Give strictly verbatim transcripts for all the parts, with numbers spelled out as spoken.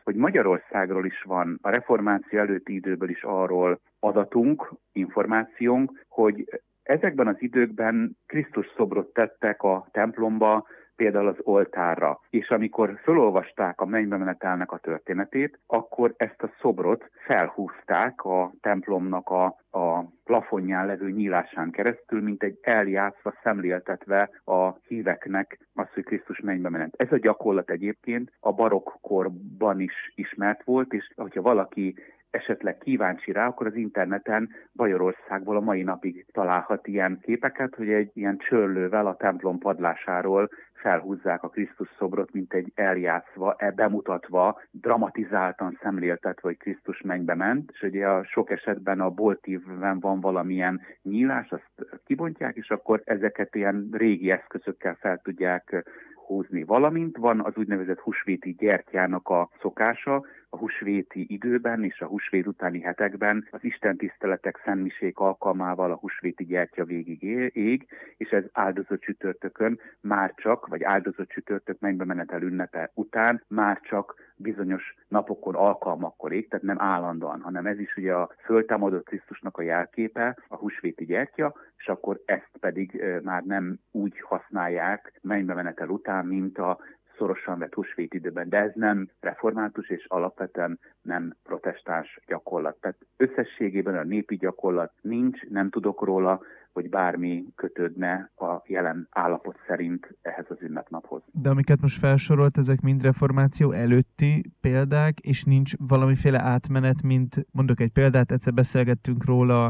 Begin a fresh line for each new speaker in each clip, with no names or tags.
hogy Magyarországról is van a reformáció előtti időből is arról adatunk, információnk, hogy ezekben az időkben Krisztus szobrot tettek a templomba, például az oltárra. És amikor felolvasták a mennybe menetelnek a történetét, akkor ezt a szobrot felhúzták a templomnak a, a plafonján levő nyílásán keresztül, mint egy eljátszva, szemléltetve a híveknek az, hogy Krisztus mennybe menet. Ez a gyakorlat egyébként a barokk korban is ismert volt, és hogyha valaki esetleg kíváncsi rá, akkor az interneten Bajorországból a mai napig találhat ilyen képeket, hogy egy ilyen csörlővel a templom padlásáról felhúzzák a Krisztus szobrot, mint egy eljátszva, bemutatva, dramatizáltan szemléltetve, hogy Krisztus mennybe ment, és ugye a sok esetben a boltívben van valamilyen nyílás, azt kibontják, és akkor ezeket ilyen régi eszközökkel fel tudják húzni. Valamint van az úgynevezett húsvéti gyertyának a szokása, a húsvéti időben és a húsvét utáni hetekben az istentiszteletek, szentmisék alkalmával a húsvéti gyertya végig ég, és ez áldozott csütörtökön már csak, vagy áldozott csütörtök mennybe menetel ünnepe után már csak bizonyos napokon, alkalmakkor ég, tehát nem állandóan, hanem ez is ugye a föltámadott Krisztusnak a jelképe, a húsvéti gyertya, és akkor ezt pedig e, már nem úgy használják mennybe menetel után, mint a szorosan vett húsvét időben, de ez nem református és alapvetően nem protestáns gyakorlat. Tehát összességében a népi gyakorlat nincs, nem tudok róla, hogy bármi kötődne a jelen állapot szerint ehhez az ünnepnaphoz.
De amiket most felsorolt, ezek mind reformáció előtti példák, és nincs valamiféle átmenet, mint mondok egy példát, egyszer beszélgettünk róla,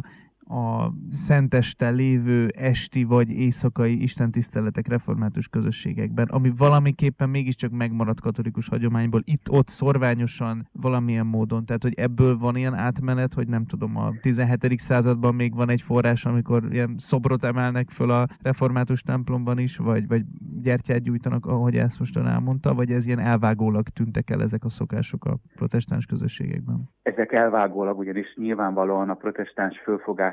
a Szentesten lévő esti vagy éjszakai istentiszteletek református közösségekben, ami valamiképpen mégiscsak megmaradt katolikus hagyományból, itt-ott szorványosan valamilyen módon. Tehát, hogy ebből van ilyen átmenet, hogy nem tudom, a tizenhetedik században még van egy forrás, amikor ilyen szobrot emelnek föl a református templomban is, vagy, vagy gyertyát gyújtanak, ahogy ezt most ön elmondta, vagy ez ilyen elvágólag tűntek el ezek a szokások a protestáns közösségekben?
Ezek elvágólag, ugyanis nyilvánvalóan a protestáns fölfogás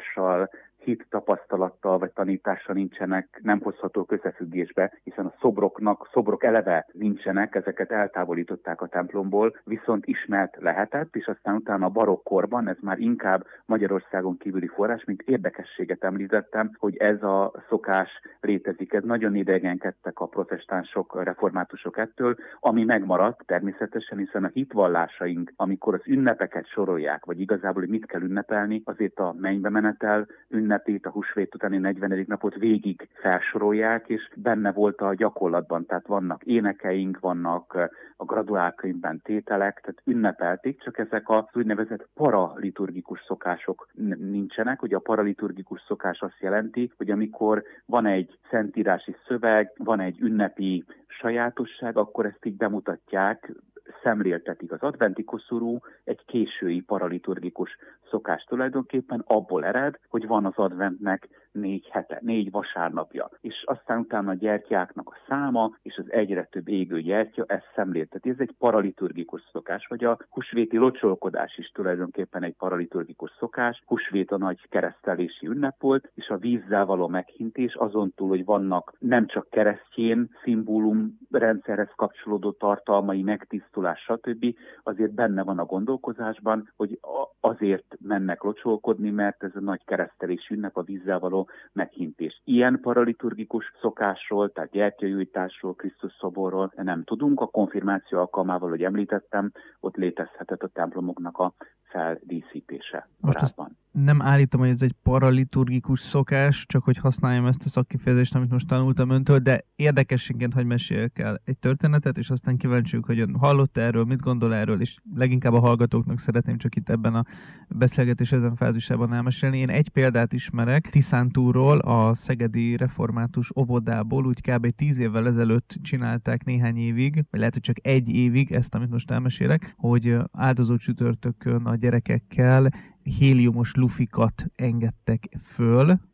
hit tapasztalattal vagy tanítással nincsenek, nem hozhatók összefüggésbe, hiszen a szobroknak, szobrok eleve nincsenek, ezeket eltávolították a templomból, viszont ismert lehetett, és aztán utána a barokk korban, ez már inkább Magyarországon kívüli forrás, mint érdekességet említettem, hogy ez a szokás létezik. Ez nagyon idegenkedtek a protestánsok, a reformátusok ettől, ami megmaradt természetesen, hiszen a hitvallásaink, amikor az ünnepeket sorolják, vagy igazából, hogy mit kell ünnepelni, azért a mennybe menetel ünnepét, a húsvét utáni negyvenedik napot végig felsorolják, és benne volt a gyakorlatban, tehát vannak énekeink, vannak a graduálkönyvben tételek, tehát ünnepelték, csak ezek az úgynevezett paraliturgikus szokások nincsenek. Ugye a paraliturgikus szokás azt jelenti, hogy amikor van egy szentírási szöveg, van egy ünnepi sajátosság, akkor ezt így bemutatják, szemléltetik. Az adventi koszorú egy késői paraliturgikus szokás tulajdonképpen, abból ered, hogy van az adventnek négy hete, négy vasárnapja, és aztán utána a gyertyáknak a száma, és az egyre több égő gyertya, ez szemlélteti. Ez egy paraliturgikus szokás, vagy a húsvéti locsolkodás is tulajdonképpen egy paraliturgikus szokás. Húsvét a nagy keresztelési ünnep volt, és a vízzel való meghintés azon túl, hogy vannak nem csak keresztjén szimbólum rendszerhez kapcsolódó tartalmai, megtisztulás, stb. Azért benne van a gondolkozásban, hogy azért mennek locsolkodni, mert ez a nagy keresztelési ünnep, a vízzel való meghintés. Ilyen paraliturgikus szokásról, tehát gyertyagyújtásról, Krisztus szoborról nem tudunk. A konfirmáció alkalmával, hogy említettem, ott létezhetett a templomoknak a feldíszítése.
Most ezt nem állítom, hogy ez egy paraliturgikus szokás, csak hogy használjam ezt a szakkifejezést, amit most tanultam öntől, de érdekességként hagy meséljek el egy történetet, és aztán kíváncsiuk, hogy ön hallott erről, mit gondol erről, és leginkább a hallgatóknak szeretném csak itt ebben a beszélgetés ezen fázisában elmesélni. Én egy példát ismerek Tiszántúról, a szegedi református óvodából, úgy kb. tíz évvel ezelőtt csinálták néhány évig, vagy lehet, hogy csak egy évig ezt, amit most elmesélek, hogy áldozó csütörtökön a gyerekekkel héliumos lufikat engedtek föl,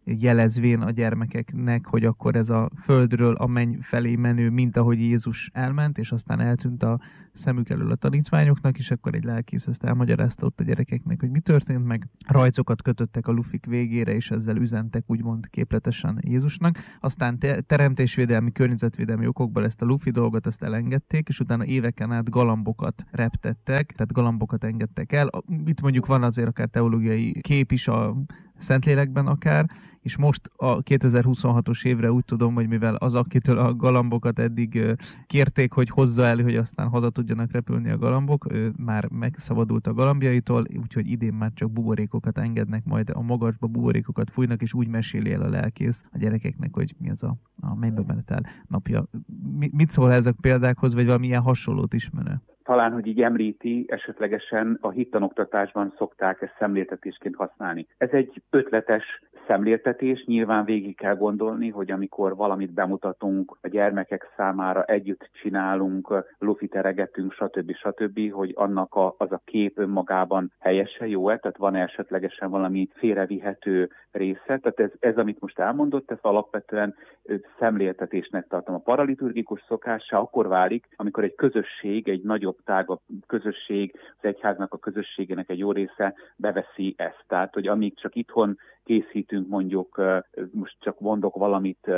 jelezvén a gyermekeknek, hogy akkor ez a földről a menny felé menő, mint ahogy Jézus elment, és aztán eltűnt a szemük elől a tanítványoknak, és akkor egy lelkész ezt elmagyarázta ott a gyerekeknek, hogy mi történt, meg rajzokat kötöttek a lufik végére, és ezzel üzentek úgymond képletesen Jézusnak. Aztán te- teremtésvédelmi, környezetvédelmi okokból ezt a lufi dolgot ezt elengedték, és utána éveken át galambokat reptettek, tehát galambokat engedtek el. Itt mondjuk van azért akár teológiai kép is a Szentlélekben akár, és most a kétezer-huszonhatos évre úgy tudom, hogy mivel az, akitől a galambokat eddig kérték, hogy hozza el, hogy aztán haza tudjanak repülni a galambok, ő már megszabadult a galambjaitól, úgyhogy idén már csak buborékokat engednek, majd a magasba buborékokat fújnak, és úgy meséli el a lelkész a gyerekeknek, hogy mi az a, a mennybe menetel napja. Mi, mit szól ezek példákhoz, vagy valamilyen hasonlót ismerő?
Talán, hogy így említi, esetlegesen a hittanoktatásban szokták ezt szemléltetésként használni. Ez egy ötletes szemléltetés, nyilván végig kell gondolni, hogy amikor valamit bemutatunk a gyermekek számára, együtt csinálunk, lufit eregetünk, stb. stb., hogy annak a, az a kép önmagában helyesen jó-e, tehát van esetlegesen valami félrevihető része. Tehát ez, ez, amit most elmondott, ez alapvetően szemléltetésnek tartom. A paraliturgikus szokássá akkor válik, amikor egy közösség, egy nagyobb, tágabb közösség, az egyháznak a közösségének egy jó része beveszi ezt. Tehát, hogy amíg csak itthon készítünk, mondjuk, most csak mondok valamit,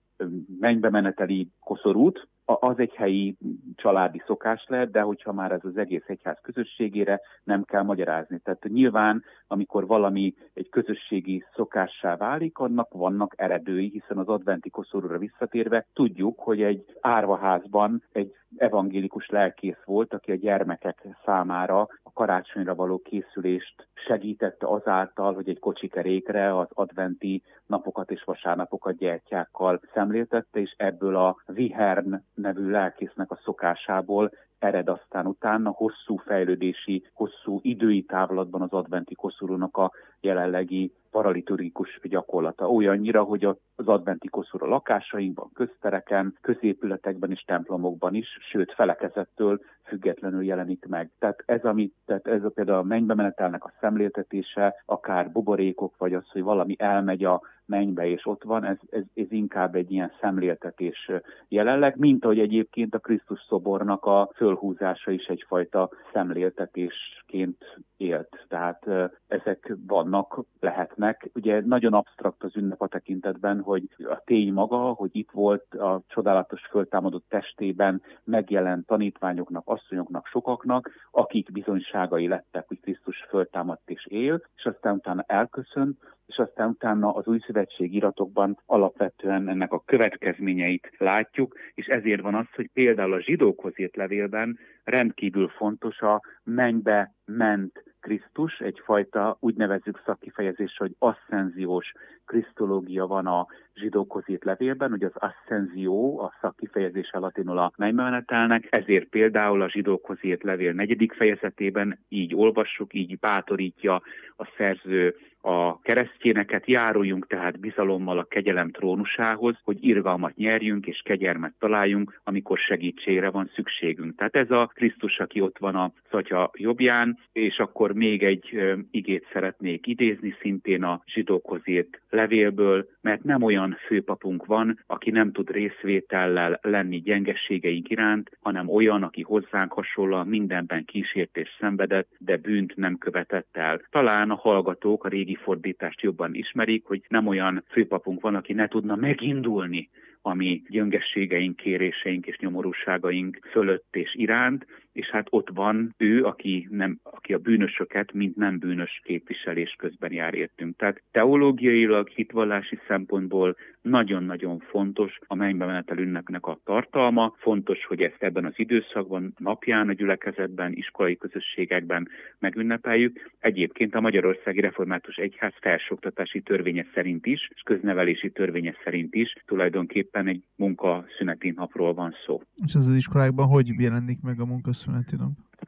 mennybe meneteli koszorút, az egy helyi családi szokás lehet, de hogyha már ez az egész egyház közösségére, nem kell magyarázni. Tehát nyilván, amikor valami egy közösségi szokássá válik, annak vannak eredői, hiszen az adventi koszorúra visszatérve tudjuk, hogy egy árvaházban egy evangélikus lelkész volt, aki a gyermekek számára a karácsonyra való készülést segítette azáltal, hogy egy kocsikerékre az adventi napokat és vasárnapokat gyertyákkal szemléltette, és ebből a Vihern nevű lelkésznek a szokásából ered aztán utána hosszú fejlődési, hosszú idői távlatban az adventi koszorúnak a jelenlegi paraliturgikus gyakorlata. Olyannyira, hogy az adventi koszorú a lakásainkban, köztereken, középületekben és templomokban is, sőt felekezettől függetlenül jelenik meg. Tehát ez, amit, tehát ez a például a mennybe menetelnek a szemléltetése, akár buborékok, vagy az, hogy valami elmegy a mennybe és ott van, ez, ez, ez inkább egy ilyen szemléltetés jelenleg, mint ahogy egyébként a Krisztus szobornak a fölhúzása is egyfajta szemléltetésként élt. Tehát ezek vannak, lehetnek. Ugye nagyon absztrakt az ünnep a tekintetben, hogy a tény maga, hogy itt volt a csodálatos föltámadott testében megjelent tanítványoknak, asszonyoknak, sokaknak, akik bizonyságai lettek, hogy Krisztus föltámadt és él, és aztán utána elköszönt, és aztán utána az új szövetség iratokban alapvetően ennek a következményeit látjuk, és ezért van az, hogy például a zsidókhoz írt levélben rendkívül fontos a mennybe ment Krisztus, egyfajta úgy nevezzük szakkifejezés, hogy asszenziós krisztológia van a zsidókhoz írt levélben, hogy az aszenzió, a szakkifejezése latinul a mennybemenetelnek, ezért például a zsidókhoz írt levél negyedik fejezetében így olvassuk, így bátorítja a szerző a keresztjéneket, járuljunk tehát bizalommal a kegyelem trónusához, hogy irgalmat nyerjünk és kegyelmet találjunk, amikor segítségre van szükségünk. Tehát ez a Krisztus, aki ott van a Atya jobbján, és akkor még egy ö, igét szeretnék idézni, szintén a zsidókhoz írt levélből, mert nem olyan főpapunk van, aki nem tud részvétellel lenni gyengességeink iránt, hanem olyan, aki hozzánk hasonlóan mindenben kísért és szenvedett, de bűnt nem követett el. Talán a hallgatók a régi fordítást jobban ismerik, hogy nem olyan főpapunk van, aki ne tudna megindulni a mi gyöngességeink, kéréseink és nyomorúságaink fölött és iránt, és hát ott van ő, aki, nem, aki a bűnösöket, mint nem bűnös képviselés közben jár értünk. Tehát teológiailag, hitvallási szempontból nagyon-nagyon fontos a mennybemenetel ünnepnek a tartalma, fontos, hogy ezt ebben az időszakban, napján, a gyülekezetben, iskolai közösségekben megünnepeljük. Egyébként a Magyarországi Református Egyház felsőoktatási törvénye szerint is, és köznevelési törvénye szerint is tulajdonképpen egy munkaszüneti napról van szó.
És ez az iskolákban hogy jelenik meg a munkaszüneti nap?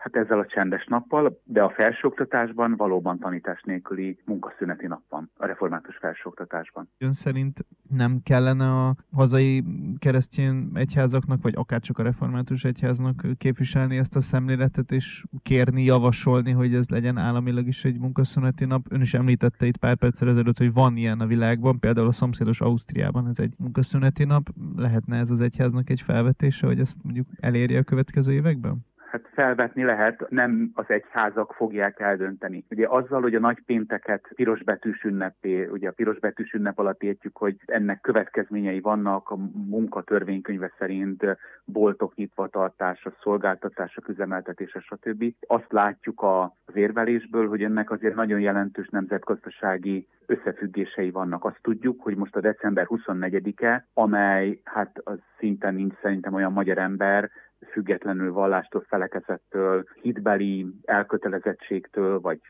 Hát ezzel a csendes nappal, de a felsőoktatásban valóban tanítás nélküli munkaszüneti nap van, a református felsőoktatásban.
Ön szerint nem kellene a hazai keresztény egyházaknak, vagy akár csak a református egyháznak képviselni ezt a szemléletet, és kérni, javasolni, hogy ez legyen államilag is egy munkaszüneti nap? Ön is említette itt pár perccel ezelőtt, hogy van ilyen a világban, például a szomszédos Ausztriában ez egy munkaszüneti nap. Lehetne ez az egyháznak egy felvetése, hogy ezt mondjuk elérje a következő években?
Hát felvetni lehet, nem az egyházak fogják eldönteni. Ugye azzal, hogy a nagypénteket pirosbetűs ünnepé, ugye a pirosbetűs ünnep alatt értjük, hogy ennek következményei vannak, a munkatörvénykönyve szerint boltok nyitva tartása, szolgáltatások üzemeltetése, stb. Azt látjuk az érvelésből, hogy ennek azért nagyon jelentős nemzetgazdasági összefüggései vannak. Azt tudjuk, hogy most a december huszonnegyedike, amely hát az szinten nincs szerintem olyan magyar ember, függetlenül vallástól, felekezettől, hitbeli elkötelezettségtől, vagy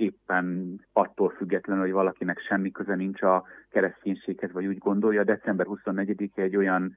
éppen attól függetlenül, hogy valakinek semmi köze nincs a kereszténységhez, vagy úgy gondolja, december huszonnegyedike egy olyan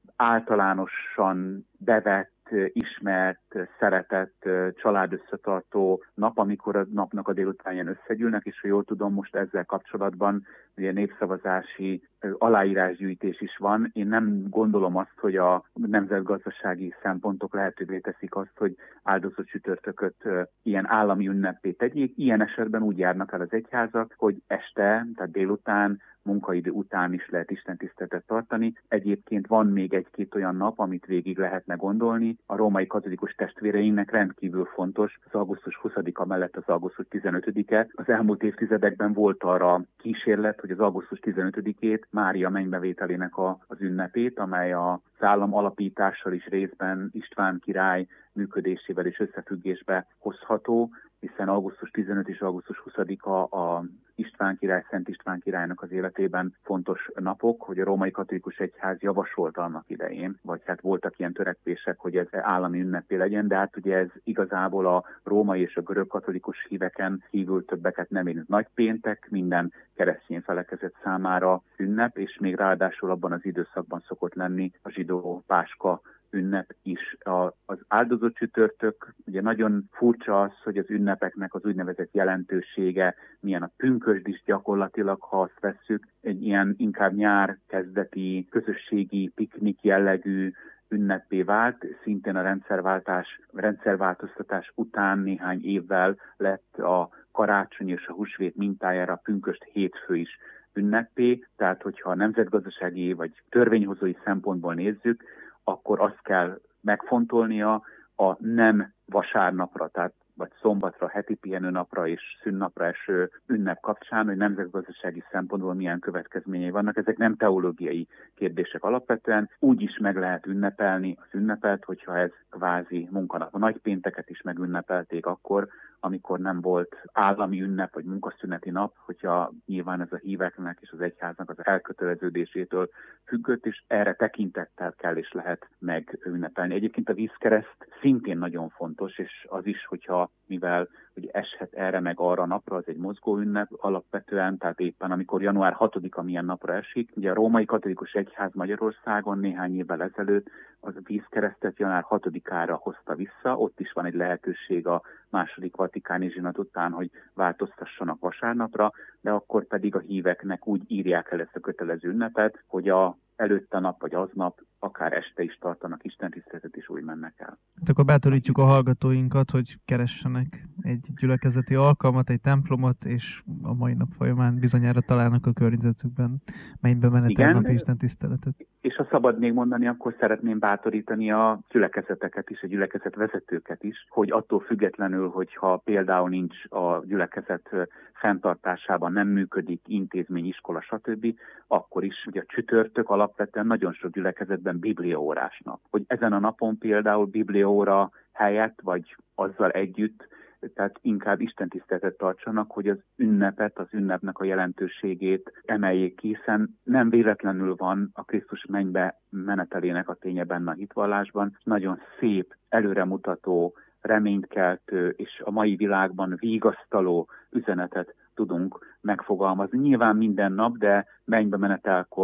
általánosan bevett, ismert, szeretett, családösszetartó nap, amikor a napnak a délutánján összegyűlnek, és ha jól tudom, most ezzel kapcsolatban ugye népszavazási aláírásgyűjtés is van. Én nem gondolom azt, hogy a nemzetgazdasági szempontok lehetővé teszik azt, hogy áldozott csütörtököt ilyen állami ünnepé tegyék. Ilyen esetben úgy járnak el az egyházak, hogy este, tehát délután, munkaidő után is lehet istentiszteletet tartani. Egyébként van még egy-két olyan nap, amit végig lehetne gondolni. A római katolikus testvéreinknek rendkívül fontos az augusztus huszadika mellett az augusztus tizenötödike. Az elmúlt évtizedekben volt arra kísérlet, hogy az augusztus tizenötödikét Mária mennybevételének a, az ünnepét, amely az állam alapítással is részben István király működésével és összefüggésbe hozható, hiszen augusztus tizenötödike és augusztus huszadika a István király, Szent István királynak az életében fontos napok, hogy a római katolikus egyház javasolta annak idején, vagy hát voltak ilyen törekvések, hogy ez állami ünnepé legyen, de hát ugye ez igazából a római és a görög katolikus híveken kívül többeket nem érint. Nagypéntek minden keresztény felekezet számára ünnep, és még ráadásul abban az időszakban szokott lenni a zsidó páska ünnep is. A, az áldozott csütörtök, ugye nagyon furcsa az, hogy az ünnepeknek az úgynevezett jelentősége milyen a pünkösd is gyakorlatilag, ha azt vesszük, egy ilyen inkább nyár kezdeti, közösségi, piknik jellegű ünnepé vált, szintén a rendszerváltás, rendszerváltoztatás után néhány évvel lett a karácsony és a húsvét mintájára a pünkösd hétfő is ünnepé, tehát hogyha a nemzetgazdasági vagy törvényhozói szempontból nézzük, akkor azt kell megfontolnia a nem vasárnapra, tehát vagy szombatra, heti pihenőnapra és szünnapra eső ünnep kapcsán, hogy nemzetgazdasági szempontból milyen következményei vannak. Ezek nem teológiai kérdések alapvetően. Úgy is meg lehet ünnepelni az ünnepet, hogyha ez kvázi munkanap. A nagypénteket is megünnepelték akkor, amikor nem volt állami ünnep vagy munkaszüneti nap, hogyha nyilván ez a híveknek és az egyháznak az elköteleződésétől függött, és erre tekintettel kell és lehet megünnepelni. Egyébként a vízkereszt szintén nagyon fontos, és az is, hogyha mivel hogy eshet erre meg arra a napra, az egy mozgó ünnep alapvetően, tehát éppen amikor január hatodika milyen napra esik. Ugye a római katolikus egyház Magyarországon néhány évvel ezelőtt az vízkeresztet január hatodikára hozta vissza, ott is van egy lehetőség a második vatikáni zsinat után, hogy változtassanak vasárnapra, de akkor pedig a híveknek úgy írják el ezt a kötelező ünnepet, hogy a előtte nap vagy aznap akár este is tartanak istentiszteletet, és úgy mennek el.
Hát akkor bátorítjuk a hallgatóinkat, hogy keressenek egy gyülekezeti alkalmat, egy templomot, és a mai nap folyamán bizonyára találnak a környezetükben mennybe menetel napi istentiszteletet.
És ha szabad még mondani, akkor szeretném bátorítani a gyülekezeteket is, a gyülekezet vezetőket is, hogy attól függetlenül, hogyha például nincs a gyülekezet fenntartásában, nem működik intézmény, iskola, stb., akkor is ugye a csütörtök alapvetően nagyon sok gyülekezetben bibliaórásnak. Hogy ezen a napon például bibliaóra helyett, vagy azzal együtt, tehát inkább istentiszteletet tartsanak, hogy az ünnepet, az ünnepnek a jelentőségét emeljék ki, hiszen nem véletlenül van a Krisztus mennybe menetelének a ténye benne a hitvallásban. Nagyon szép, előremutató, reménykeltő és a mai világban vigasztaló üzenetet tudunk megfogalmazni. Nyilván minden nap, de mennybe menetelkor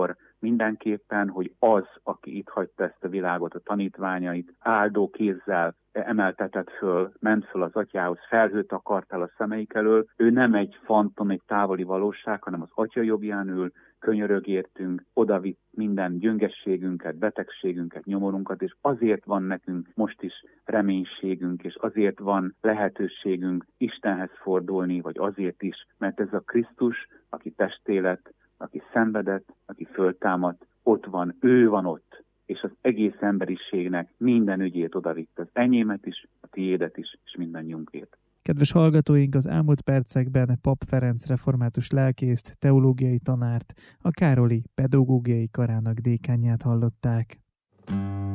mindenképpen, hogy az, aki itt hagyta ezt a világot, a tanítványait, áldó kézzel emeltetett föl, ment föl az atyához, felhőt akart el a szemeik elől, ő nem egy fantom, egy távoli valóság, hanem az atya jobbján ül, könyörög értünk, odavitt minden gyöngességünket, betegségünket, nyomorunkat, és azért van nekünk most is reménységünk, és azért van lehetőségünk Istenhez fordulni, vagy azért is, mert ez a Krisztus, aki testélet, aki szenvedett, aki föltámadt, ott van, ő van ott, és az egész emberiségnek minden ügyét odavitt, az enyémet is, a tiédet is, és mindannyiunkét.
Kedves hallgatóink, az elmúlt percekben Pap Ferenc református lelkészt, teológiai tanárt, a Károli Pedagógiai Karának dékánját hallották.